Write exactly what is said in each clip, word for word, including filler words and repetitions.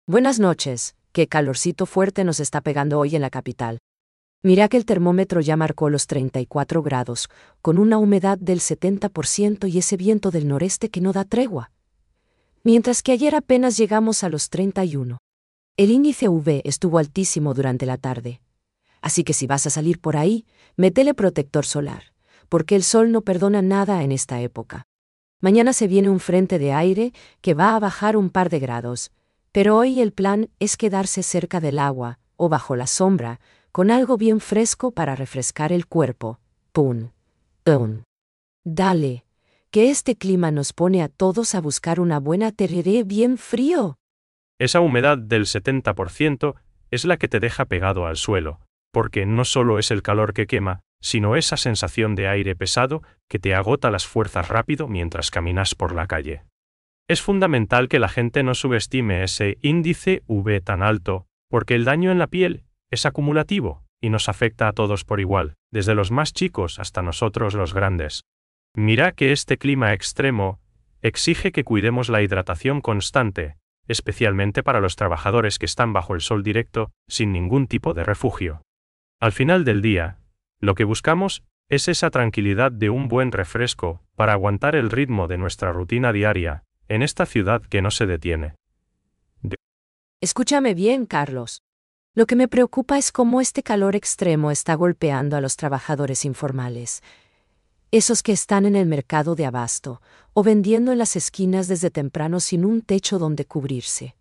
Buenas noches, qué calorcito fuerte nos está pegando hoy en la capital. Mira que el termómetro ya marcó los treinta y cuatro grados, con una humedad del setenta por ciento y ese viento del noreste que no da tregua. Mientras que ayer apenas llegamos a los treinta y uno. El índice U V estuvo altísimo durante la tarde. Así que si vas a salir por ahí, métele protector solar, porque el sol no perdona nada en esta época. Mañana se viene un frente de aire que va a bajar un par de grados, pero hoy el plan es quedarse cerca del agua, o bajo la sombra, con algo bien fresco para refrescar el cuerpo. ¡Pum! ¡Pum! Dale, que este clima nos pone a todos a buscar una buena tereré bien frío. Esa humedad del setenta por ciento es la que te deja pegado al suelo, porque no solo es el calor que quema, sino esa sensación de aire pesado que te agota las fuerzas rápido mientras caminas por la calle. Es fundamental que la gente no subestime ese índice U V tan alto, porque el daño en la piel es acumulativo y nos afecta a todos por igual, desde los más chicos hasta nosotros los grandes. Mira que este clima extremo exige que cuidemos la hidratación constante, especialmente para los trabajadores que están bajo el sol directo, sin ningún tipo de refugio. Al final del día, lo que buscamos es esa tranquilidad de un buen refresco para aguantar el ritmo de nuestra rutina diaria, en esta ciudad que no se detiene. De- Escúchame bien, Carlos. Lo que me preocupa es cómo este calor extremo está golpeando a los trabajadores informales. Esos que están en el mercado de abasto, o vendiendo en las esquinas desde temprano sin un techo donde cubrirse.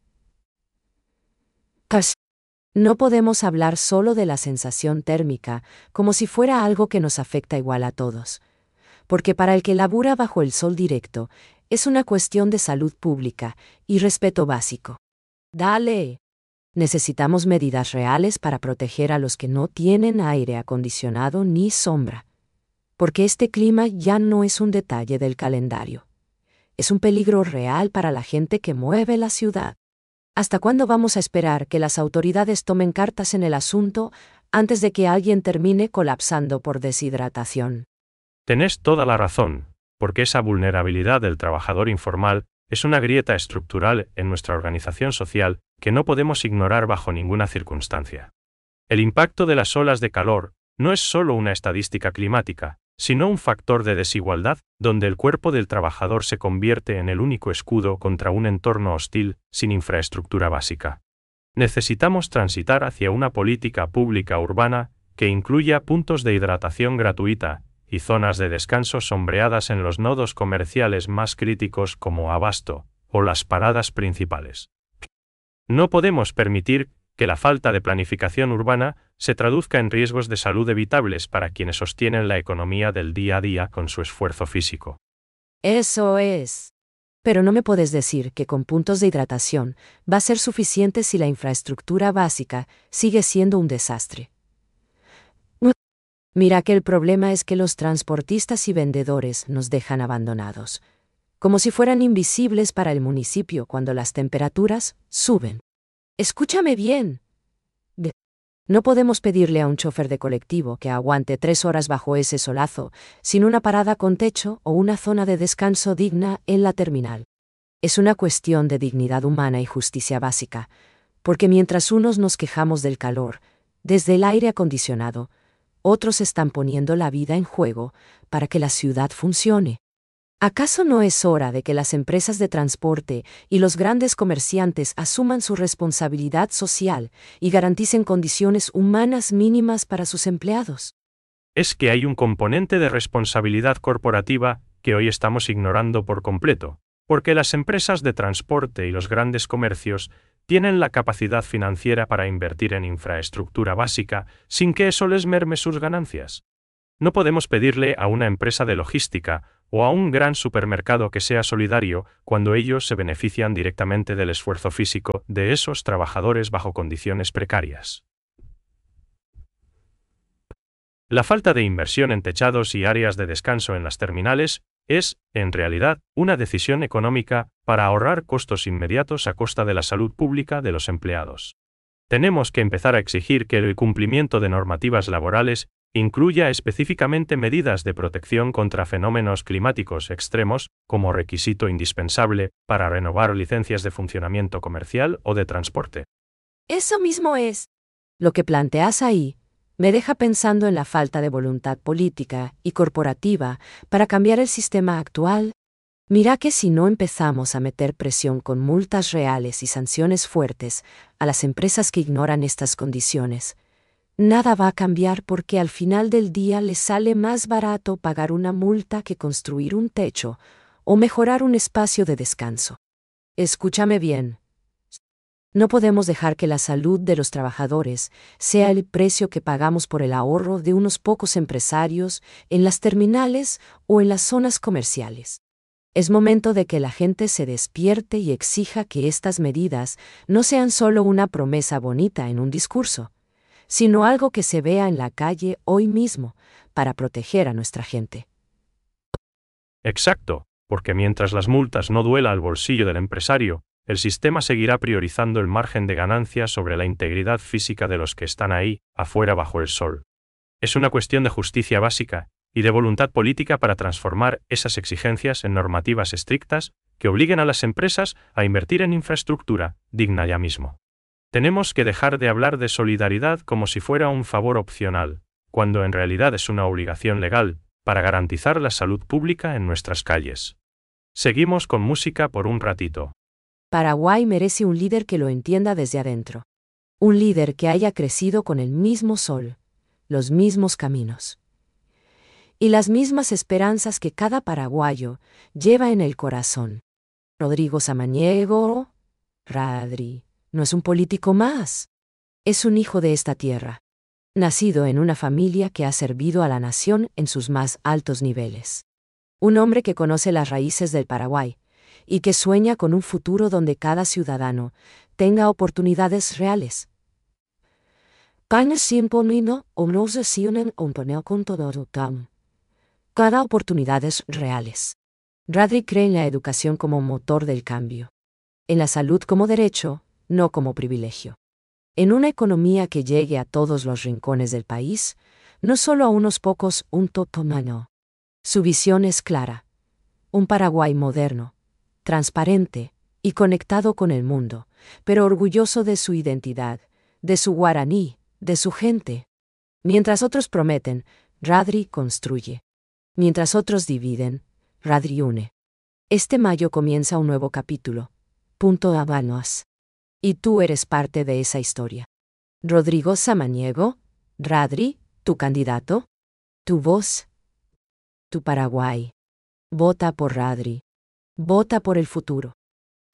Pues, no podemos hablar solo de la sensación térmica, como si fuera algo que nos afecta igual a todos. Porque para el que labura bajo el sol directo, es una cuestión de salud pública y respeto básico. Dale. Necesitamos medidas reales para proteger a los que no tienen aire acondicionado ni sombra. Porque este clima ya no es un detalle del calendario. Es un peligro real para la gente que mueve la ciudad. ¿Hasta cuándo vamos a esperar que las autoridades tomen cartas en el asunto antes de que alguien termine colapsando por deshidratación? Tenés toda la razón, porque esa vulnerabilidad del trabajador informal es una grieta estructural en nuestra organización social que no podemos ignorar bajo ninguna circunstancia. El impacto de las olas de calor no es solo una estadística climática, sino un factor de desigualdad donde el cuerpo del trabajador se convierte en el único escudo contra un entorno hostil sin infraestructura básica. Necesitamos transitar hacia una política pública urbana que incluya puntos de hidratación gratuita y zonas de descanso sombreadas en los nodos comerciales más críticos como Abasto o las paradas principales. No podemos permitir que la falta de planificación urbana se traduzca en riesgos de salud evitables para quienes sostienen la economía del día a día con su esfuerzo físico. Eso es. Pero no me puedes decir que con puntos de hidratación va a ser suficiente si la infraestructura básica sigue siendo un desastre. Mira que el problema es que los transportistas y vendedores nos dejan abandonados, como si fueran invisibles para el municipio cuando las temperaturas suben. Escúchame bien. De- No podemos pedirle a un chofer de colectivo que aguante tres horas bajo ese solazo, sin una parada con techo o una zona de descanso digna en la terminal. Es una cuestión de dignidad humana y justicia básica, porque mientras unos nos quejamos del calor, desde el aire acondicionado, otros están poniendo la vida en juego para que la ciudad funcione. ¿Acaso no es hora de que las empresas de transporte y los grandes comerciantes asuman su responsabilidad social y garanticen condiciones humanas mínimas para sus empleados? Es que hay un componente de responsabilidad corporativa que hoy estamos ignorando por completo, porque las empresas de transporte y los grandes comercios tienen la capacidad financiera para invertir en infraestructura básica sin que eso les merme sus ganancias. No podemos pedirle a una empresa de logística o a un gran supermercado que sea solidario cuando ellos se benefician directamente del esfuerzo físico de esos trabajadores bajo condiciones precarias. La falta de inversión en techados y áreas de descanso en las terminales es, en realidad, una decisión económica para ahorrar costos inmediatos a costa de la salud pública de los empleados. Tenemos que empezar a exigir que el cumplimiento de normativas laborales Incluya específicamente medidas de protección contra fenómenos climáticos extremos como requisito indispensable para renovar licencias de funcionamiento comercial o de transporte. Eso mismo es. Lo que planteas ahí me deja pensando en la falta de voluntad política y corporativa para cambiar el sistema actual. Mira que si no empezamos a meter presión con multas reales y sanciones fuertes a las empresas que ignoran estas condiciones, nada va a cambiar porque al final del día les sale más barato pagar una multa que construir un techo o mejorar un espacio de descanso. Escúchame bien. No podemos dejar que la salud de los trabajadores sea el precio que pagamos por el ahorro de unos pocos empresarios en las terminales o en las zonas comerciales. Es momento de que la gente se despierte y exija que estas medidas no sean solo una promesa bonita en un discurso, sino algo que se vea en la calle hoy mismo para proteger a nuestra gente. Exacto, porque mientras las multas no duela al bolsillo del empresario, el sistema seguirá priorizando el margen de ganancia sobre la integridad física de los que están ahí, afuera bajo el sol. Es una cuestión de justicia básica y de voluntad política para transformar esas exigencias en normativas estrictas que obliguen a las empresas a invertir en infraestructura digna ya mismo. Tenemos que dejar de hablar de solidaridad como si fuera un favor opcional, cuando en realidad es una obligación legal, para garantizar la salud pública en nuestras calles. Seguimos con música por un ratito. Paraguay merece un líder que lo entienda desde adentro. Un líder que haya crecido con el mismo sol, los mismos caminos y las mismas esperanzas que cada paraguayo lleva en el corazón. Rodrigo Samaniego, Radri, no es un político más. Es un hijo de esta tierra, nacido en una familia que ha servido a la nación en sus más altos niveles. Un hombre que conoce las raíces del Paraguay y que sueña con un futuro donde cada ciudadano tenga oportunidades reales. Cada oportunidades reales. Radri cree en la educación como motor del cambio, en la salud como derecho, no como privilegio. En una economía que llegue a todos los rincones del país, no solo a unos pocos, un totomano. Su visión es clara. Un Paraguay moderno, transparente y conectado con el mundo, pero orgulloso de su identidad, de su guaraní, de su gente. Mientras otros prometen, Radri construye. Mientras otros dividen, Radri une. Este mayo comienza un nuevo capítulo. Punto Habanos. Y tú eres parte de esa historia. Rodrigo Samaniego, Radri, tu candidato, tu voz, tu Paraguay. Vota por Radri. Vota por el futuro.